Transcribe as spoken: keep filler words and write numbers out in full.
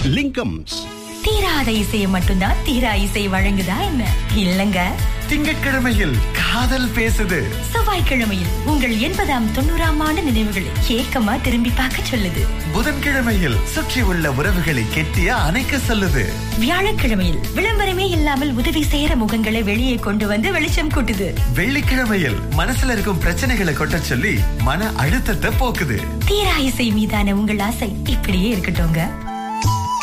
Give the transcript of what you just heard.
லிங்கம்ஸ். தீராத இசையை மட்டும்தான் தீரா இசை வழங்குதா என்ன? இல்லங்க. திங்கட்கிழமையில் காதல் பேசுது. செவ்வாய்க்கிழமையில் உங்கள் எண்பதாம் தொண்ணூறாம் ஆண்டு நினைவுகளை ஏக்கமா திரும்பி பார்க்க சொல்லுது. புதன்கிழமையில் சுற்றி உள்ள உறவுகளை கெட்டிய அணைக்க சொல்லுது. வியாழக்கிழமையில் விளம்பரமே இல்லாமல் உதவி செய்யற முகங்களை வெளியே கொண்டு வந்து வெளிச்சம் கூட்டுது. வெள்ளிக்கிழமையில் மனசுல இருக்கும் பிரச்சனைகளை கொட்ட சொல்லி மன அழுத்தத்தை போக்குது. தீரா இசை மீதான உங்கள் ஆசை இப்படியே இருக்கட்டும்ங்க.